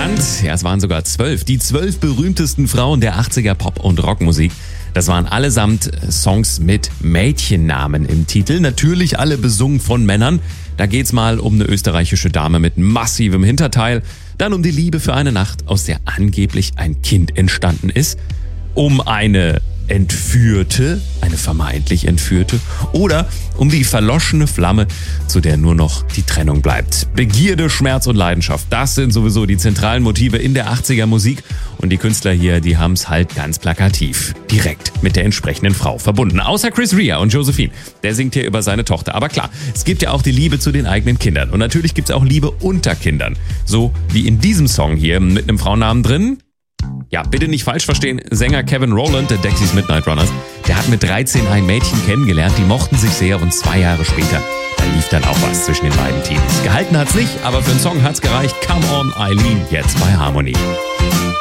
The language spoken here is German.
genannt. Ja, es waren sogar 12. Die 12 berühmtesten Frauen der 80er Pop- und Rockmusik. Das waren allesamt Songs mit Mädchennamen im Titel. Natürlich alle besungen von Männern. Da geht's mal um eine österreichische Dame mit massivem Hinterteil. Dann um die Liebe für eine Nacht, aus der angeblich ein Kind entstanden ist. Um eine Entführte, eine vermeintlich Entführte, oder um die verloschene Flamme, zu der nur noch die Trennung bleibt. Begierde, Schmerz und Leidenschaft, das sind sowieso die zentralen Motive in der 80er Musik und die Künstler hier, die haben's halt ganz plakativ, direkt mit der entsprechenden Frau verbunden. Außer Chris Rea und Josephine, der singt hier über seine Tochter. Aber klar, es gibt ja auch die Liebe zu den eigenen Kindern und natürlich gibt's auch Liebe unter Kindern. So wie in diesem Song hier mit einem Frauennamen drin. Ja, bitte nicht falsch verstehen, Sänger Kevin Rowland, der Dexys Midnight Runners, der hat mit 13 ein Mädchen kennengelernt, die mochten sich sehr und 2 Jahre später, da lief dann auch was zwischen den beiden Teams. Gehalten hat's nicht, aber für den Song hat's gereicht. Come on, Eileen, jetzt bei Harmony.